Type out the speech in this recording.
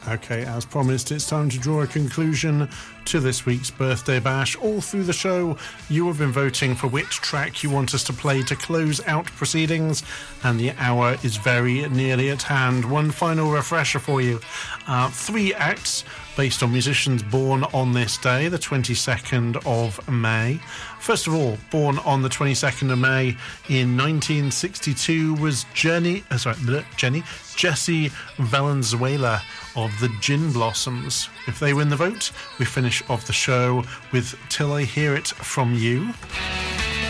Okay, as promised, it's time to draw a conclusion to this week's Birthday Bash. All through the show, you have been voting for which track you want us to play to close out proceedings, and the hour is very nearly at hand. One final refresher for you. 3 acts based on musicians born on this day, the 22nd of May. First of all, born on the 22nd of May in 1962 was Jesse Valenzuela of the Gin Blossoms. If they win the vote, we finish off the show with Till I Hear It From You.